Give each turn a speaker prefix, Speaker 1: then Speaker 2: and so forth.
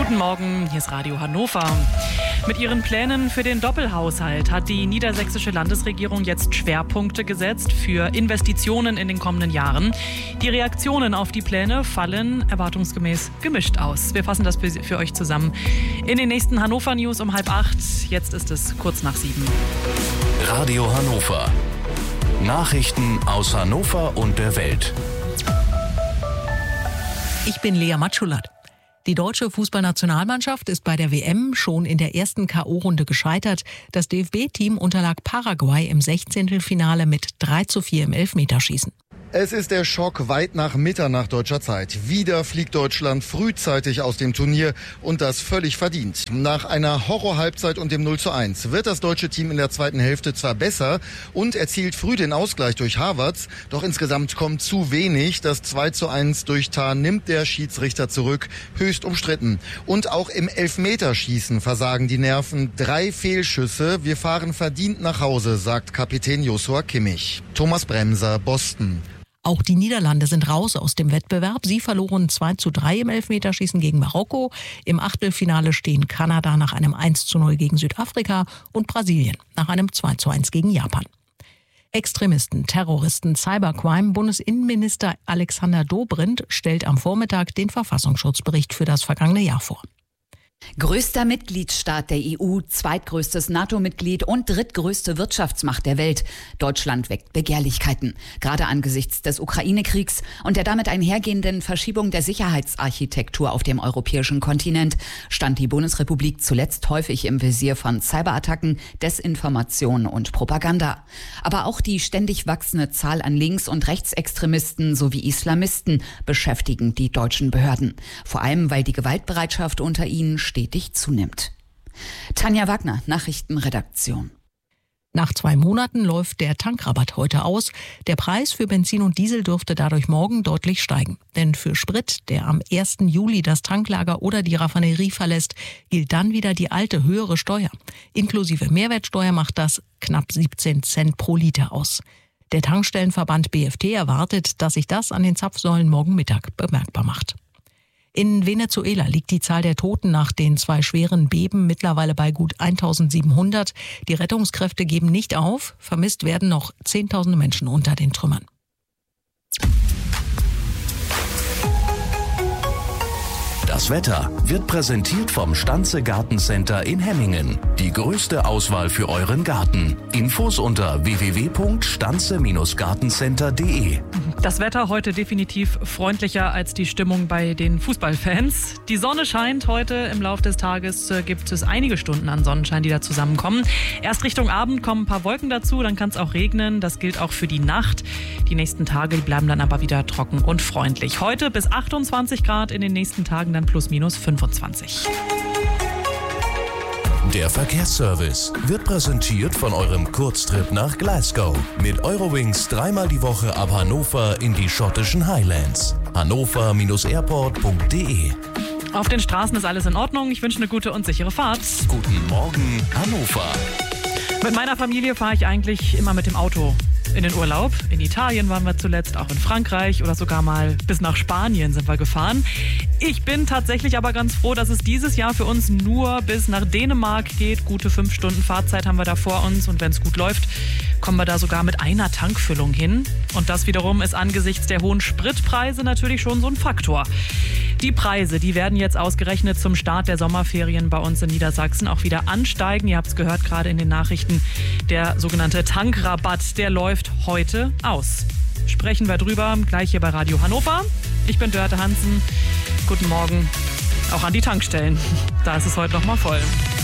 Speaker 1: Guten Morgen, hier ist Radio Hannover. Mit ihren Plänen für den Doppelhaushalt hat die niedersächsische Landesregierung jetzt Schwerpunkte gesetzt für Investitionen in den kommenden Jahren. Die Reaktionen auf die Pläne fallen erwartungsgemäß gemischt aus. Wir fassen das für euch zusammen in den nächsten Hannover News um 7:30. Jetzt ist es kurz nach 7.
Speaker 2: Radio Hannover. Nachrichten aus Hannover und der Welt.
Speaker 3: Ich bin Lea Matschulat. Die deutsche Fußballnationalmannschaft ist bei der WM schon in der ersten K.O.-Runde gescheitert. Das DFB-Team unterlag Paraguay im 16. mit 3:4 im Elfmeterschießen.
Speaker 4: Es ist der Schock weit nach Mitternacht deutscher Zeit. Wieder fliegt Deutschland frühzeitig aus dem Turnier und das völlig verdient. Nach einer Horror-Halbzeit und dem 0:1 wird das deutsche Team in der zweiten Hälfte zwar besser und erzielt früh den Ausgleich durch Havertz, doch insgesamt kommt zu wenig. Das 2:1 durch Tah nimmt der Schiedsrichter zurück, höchst umstritten. Und auch im Elfmeterschießen versagen die Nerven. 3 Fehlschüsse. Wir fahren verdient nach Hause, sagt Kapitän Joshua Kimmich. Thomas Bremser, Boston.
Speaker 3: Auch die Niederlande sind raus aus dem Wettbewerb. Sie verloren 2:3 im Elfmeterschießen gegen Marokko. Im Achtelfinale stehen Kanada nach einem 1:0 gegen Südafrika und Brasilien nach einem 2:1 gegen Japan. Extremisten, Terroristen, Cybercrime. Bundesinnenminister Alexander Dobrindt stellt am Vormittag den Verfassungsschutzbericht für das vergangene Jahr vor.
Speaker 5: Größter Mitgliedsstaat der EU, zweitgrößtes NATO-Mitglied und drittgrößte Wirtschaftsmacht der Welt. Deutschland weckt Begehrlichkeiten. Gerade angesichts des Ukraine-Kriegs und der damit einhergehenden Verschiebung der Sicherheitsarchitektur auf dem europäischen Kontinent stand die Bundesrepublik zuletzt häufig im Visier von Cyberattacken, Desinformation und Propaganda. Aber auch die ständig wachsende Zahl an Links- und Rechtsextremisten sowie Islamisten beschäftigen die deutschen Behörden. Vor allem, weil die Gewaltbereitschaft unter ihnen stetig zunimmt. Tanja Wagner, Nachrichtenredaktion.
Speaker 3: Nach 2 Monaten läuft der Tankrabatt heute aus. Der Preis für Benzin und Diesel dürfte dadurch morgen deutlich steigen. Denn für Sprit, der am 1. Juli das Tanklager oder die Raffinerie verlässt, gilt dann wieder die alte höhere Steuer. Inklusive Mehrwertsteuer macht das knapp 17 Cent pro Liter aus. Der Tankstellenverband BFT erwartet, dass sich das an den Zapfsäulen morgen Mittag bemerkbar macht. In Venezuela liegt die Zahl der Toten nach den 2 schweren Beben mittlerweile bei gut 1700. Die Rettungskräfte geben nicht auf. Vermisst werden noch Zehntausende Menschen unter den Trümmern.
Speaker 2: Das Wetter wird präsentiert vom Stanze Gartencenter in Hemmingen. Die größte Auswahl für euren Garten. Infos unter www.stanze-gartencenter.de.
Speaker 1: Das Wetter heute definitiv freundlicher als die Stimmung bei den Fußballfans. Die Sonne scheint heute. Im Laufe des Tages gibt es einige Stunden an Sonnenschein, die da zusammenkommen. Erst Richtung Abend kommen ein paar Wolken dazu, dann kann es auch regnen. Das gilt auch für die Nacht. Die nächsten Tage bleiben dann aber wieder trocken und freundlich. Heute bis 28 Grad, in den nächsten Tagen dann plus minus 25.
Speaker 2: Der Verkehrsservice wird präsentiert von eurem Kurztrip nach Glasgow. Mit Eurowings 3-mal die Woche ab Hannover in die schottischen Highlands. hannover-airport.de.
Speaker 1: Auf den Straßen ist alles in Ordnung. Ich wünsche eine gute und sichere Fahrt.
Speaker 2: Guten Morgen, Hannover.
Speaker 1: Mit meiner Familie fahre ich eigentlich immer mit dem Auto in den Urlaub. In Italien waren wir zuletzt, auch in Frankreich oder sogar mal bis nach Spanien sind wir gefahren. Ich bin tatsächlich aber ganz froh, dass es dieses Jahr für uns nur bis nach Dänemark geht. Gute 5 Stunden Fahrzeit haben wir da vor uns und wenn es gut läuft, kommen wir da sogar mit einer Tankfüllung hin. Und das wiederum ist angesichts der hohen Spritpreise natürlich schon so ein Faktor. Die Preise, die werden jetzt ausgerechnet zum Start der Sommerferien bei uns in Niedersachsen auch wieder ansteigen. Ihr habt es gehört gerade in den Nachrichten. Der sogenannte Tankrabatt, der läuft heute aus. Sprechen wir drüber gleich hier bei Radio Hannover. Ich bin Dörte Hansen. Guten Morgen auch an die Tankstellen. Da ist es heute noch mal voll.